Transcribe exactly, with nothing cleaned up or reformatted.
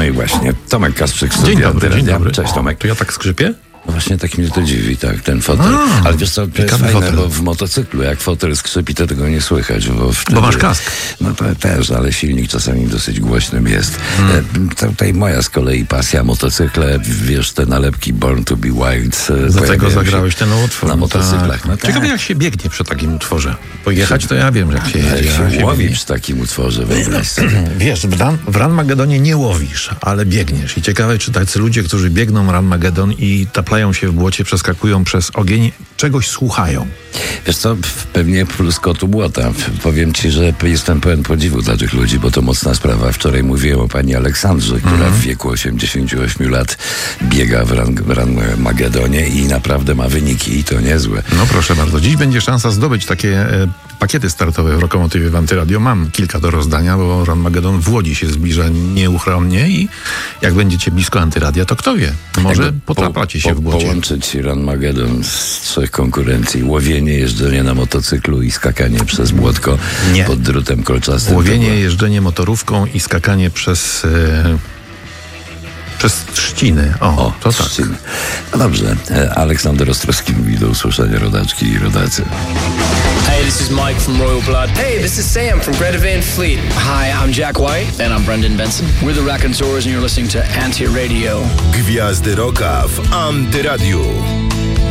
i właśnie, Tomek Kasprzyk, Dzień studia dobry, dzień Antyradia. dobry. Cześć Tomek. To ja tak skrzypię? No właśnie tak mnie to dziwi, tak, ten fotel. A, Ale wiesz co, to jest ciekawy fajne, fotel. bo w motocyklu jak fotel skrzypi, to tego nie słychać. Bo, wtedy, Bo masz kask. No to też, ale silnik czasami dosyć głośnym jest. Hmm. E, tutaj moja z kolei pasja, motocykle, wiesz, te nalepki Born to be Wild. e, Dlatego pojawiają zagrałeś się ten utwór. na motocyklach. No tak. Ciekawe jak się biegnie przy takim utworze. Pojechać to ja wiem, jak się Jak jedzie. się a łowi biegnie. przy takim utworze, wyobraź sobie. Wiesz, w, Ran, w Ranmagedonie nie łowisz, ale biegniesz. I ciekawe, czy tacy ludzie, którzy biegną Ranmagedon i taplają się w błocie, przeskakują przez ogień, czegoś słuchają. Wiesz co, pewnie plus kotu błota. Powiem ci, że jestem pełen podziwu dla tych ludzi, bo to mocna sprawa. Wczoraj mówiłem o pani Aleksandrze, która mm. w wieku osiemdziesięciu ośmiu lat biega w, ran, w Ranmagedonie i naprawdę ma wyniki i to niezłe. No proszę bardzo, dziś będzie szansa zdobyć takie e, pakiety startowe w Lokomotywie w Antyradio. Mam kilka do rozdania, bo Ranmagedon w Łodzi się zbliża nieuchronnie i jak będziecie blisko Antyradia, to kto wie, może Jakby potaplacie się po, w błocie. Połączyć Ranmagedon z trzech konkurencji. Łowienie, jeżdżenie na motocyklu i skakanie przez błotko Nie. pod drutem kolczastym. Łowienie, jeżdżenie motorówką i skakanie przez... E, przez trzciny. O, O, to tak. Trzciny. No dobrze. E, Aleksander Ostrowski mówi do usłyszenia, rodaczki i rodacy. Hey, this is Mike from Royal Blood. Hey, this is Sam from Greta Van Fleet. Hi, I'm Jack White. And I'm Brendan Benson. We're the Raconteurs and you're listening to Anti-Radio. Gwiazdy Rocka w Antyradiu.